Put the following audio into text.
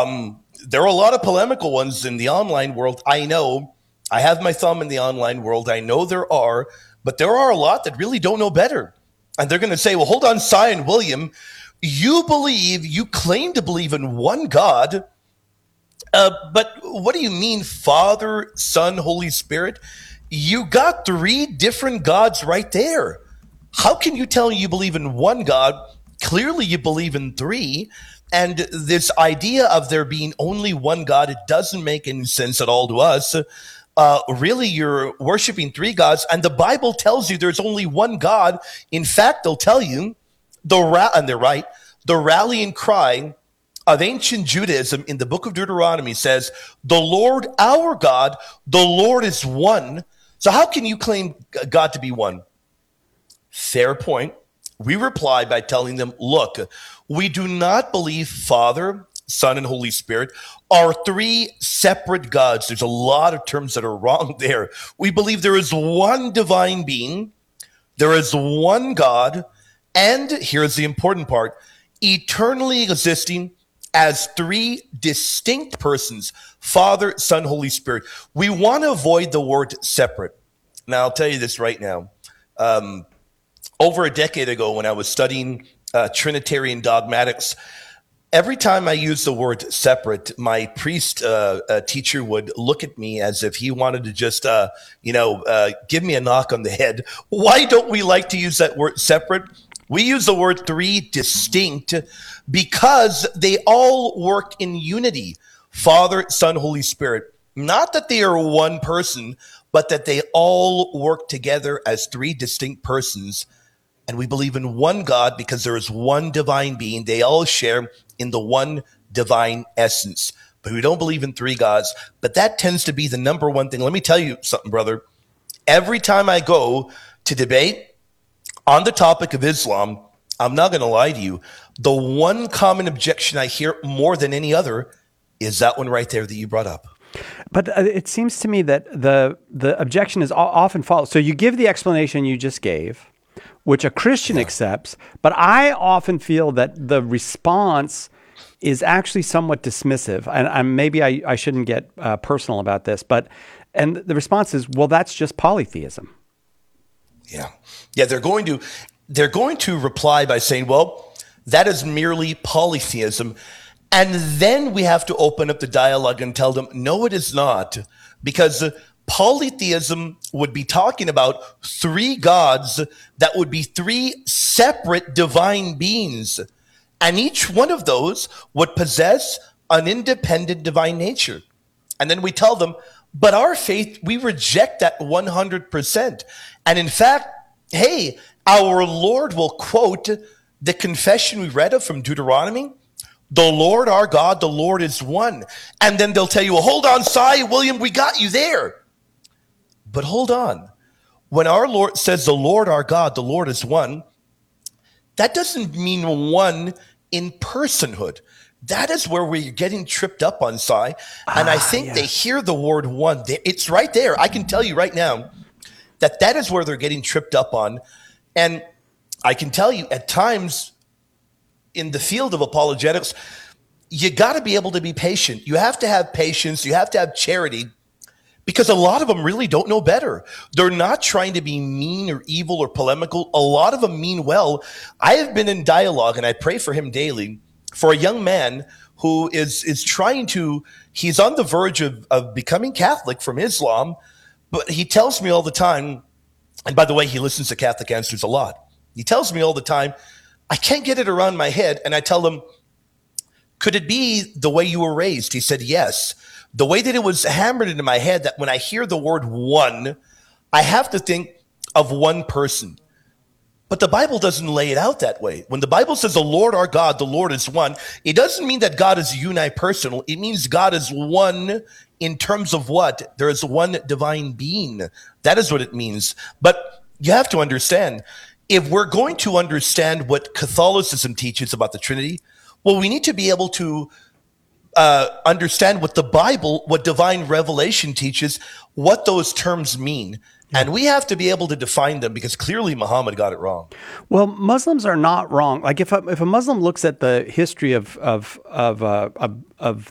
There are a lot of polemical ones in the online world. I know. I have my thumb in the online world. I know there are, but there are a lot that really don't know better. And they're going to say, well, hold on, Cy and William, you claim to believe in one God, but what do you mean, Father, Son, Holy Spirit? You got three different gods right there. How can you tell you believe in one God? Clearly, you believe in three. And this idea of there being only one God, it doesn't make any sense at all to us. Really, you're worshiping three gods, and the Bible tells you there's only one God. In fact, they'll tell you, and they're right, the rallying cry of ancient Judaism in the book of Deuteronomy says, the Lord our God, the Lord is one. So how can you claim God to be one? Fair point. We reply by telling them, look, we do not believe Father, Son, and Holy Spirit are three separate gods. There's a lot of terms that are wrong there. We believe there is one divine being, there is one God, and here's the important part, eternally existing as three distinct persons, Father, Son, Holy Spirit. We want to avoid the word separate. Now, I'll tell you this right now. Over a decade ago, when I was studying Trinitarian dogmatics, every time I used the word separate, my priest teacher would look at me as if he wanted to just, give me a knock on the head. Why don't we like to use that word separate? We use the word three distinct because they all work in unity. Father, Son, Holy Spirit. Not that they are one person, but that they all work together as three distinct persons. And we believe in one God because there is one divine being. They all share in the one divine essence. But we don't believe in three gods. But that tends to be the number one thing. Let me tell you something, brother. Every time I go to debate on the topic of Islam, I'm not going to lie to you, the one common objection I hear more than any other is that one right there that you brought up. But it seems to me that the objection is often false. So you give the explanation you just gave, which a Christian accepts, but I often feel that the response is actually somewhat dismissive. And maybe I shouldn't get personal about this, and the response is, well, that's just polytheism. Yeah, they're going to reply by saying, well, that is merely polytheism. And then we have to open up the dialogue and tell them, no, it is not. Because polytheism would be talking about three gods that would be three separate divine beings. And each one of those would possess an independent divine nature. And then we tell them, but our faith, we reject that 100%. And in fact, hey, our Lord will quote the confession we read of from Deuteronomy. The Lord our God, the Lord is one. And then they'll tell you, well, hold on, Cy, William, we got you there. But hold on. When our Lord says the Lord our God, the Lord is one, that doesn't mean one in personhood. That is where we're getting tripped up on, Cy. And I think they hear the word one. It's right there. I can tell you right now that is where they're getting tripped up on. And I can tell you at times in the field of apologetics, you got to be able to be patient. You have to have patience. You have to have charity because a lot of them really don't know better. They're not trying to be mean or evil or polemical. A lot of them mean well. I have been in dialogue, and I pray for him daily, for a young man who is trying to, he's on the verge of becoming Catholic from Islam, but he tells me all the time, and by the way, he listens to Catholic Answers a lot. He tells me all the time, I can't get it around my head. And I tell him, could it be the way you were raised? He said, yes. The way that it was hammered into my head that when I hear the word one, I have to think of one person. But the Bible doesn't lay it out that way. When the Bible says the Lord our God, the Lord is one, it doesn't mean that God is unipersonal. It means God is one in terms of what? There is one divine being. That is what it means. But you have to understand, if we're going to understand what Catholicism teaches about the Trinity, well, we need to be able to understand what the Bible, what divine revelation teaches, what those terms mean. And we have to be able to define them because clearly Muhammad got it wrong. Well, Muslims are not wrong. Like if a Muslim looks at the history of